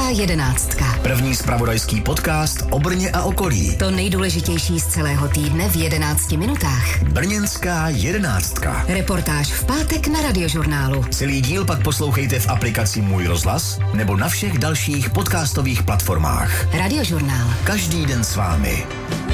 Brněnská jedenáctka. První zpravodajský podcast o Brně a okolí. To nejdůležitější z celého týdne v 11 minutách. Brněnská jedenáctka. Reportáž v pátek na Radiožurnálu. Celý díl pak poslouchejte v aplikaci Můj rozhlas nebo na všech dalších podcastových platformách. Radiožurnál. Každý den s vámi.